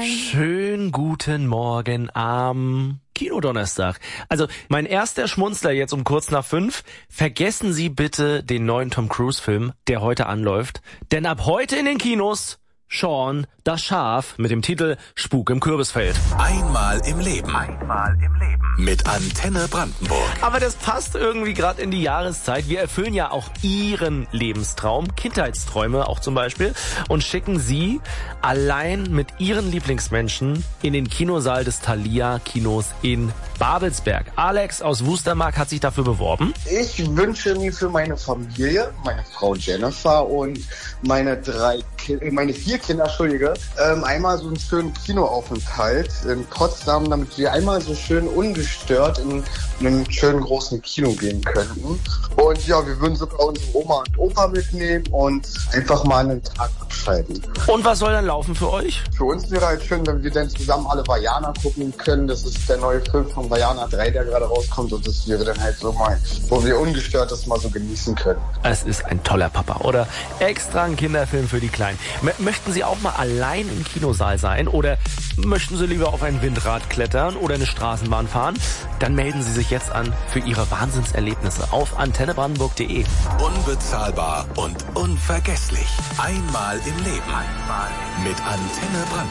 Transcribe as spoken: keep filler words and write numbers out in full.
Schönen guten Morgen am Kinodonnerstag. Also mein erster Schmunzler jetzt um kurz nach fünf. Vergessen Sie bitte den neuen Tom Cruise Film, der heute anläuft. Denn ab heute in den Kinos Shaun, das Schaf mit dem Titel Spuk im Kürbisfeld. Einmal im Leben. Einmal im Leben. Mit Antenne Brandenburg. Aber das passt irgendwie gerade in die Jahreszeit. Wir erfüllen ja auch Ihren Lebenstraum, Kindheitsträume auch zum Beispiel, und schicken Sie allein mit Ihren Lieblingsmenschen in den Kinosaal des Thalia Kinos in Babelsberg. Alex aus Wustermark hat sich dafür beworben. Ich wünsche mir für meine Familie, meine Frau Jennifer und meine drei Ki- meine vier Kinder, Entschuldige, ähm, einmal so einen schönen Kinoaufenthalt in Potsdam, damit wir einmal so schön ungestört in einem schönen großen Kino gehen könnten. Und ja, wir würden sogar unsere Oma und Opa mitnehmen und einfach mal einen Tag abschalten. Und was soll dann laufen für euch? Für uns wäre halt schön, wenn wir dann zusammen alle Vajana gucken können. Das ist der neue Film von Vajana drei, der gerade rauskommt, und das wäre dann halt so mal, wo wir ungestört das mal so genießen können. Es ist ein toller Papa, oder? Extra ein Kinderfilm für die Kleinen. M- möchten Sie auch mal allein im Kinosaal sein oder möchten Sie lieber auf ein Windrad klettern oder eine Straßenbahn fahren? Dann melden Sie sich jetzt an für Ihre Wahnsinnserlebnisse auf antenne brandenburg punkt de. Unbezahlbar und unvergesslich. Einmal im Leben. Einmal mit Antenne Brandenburg.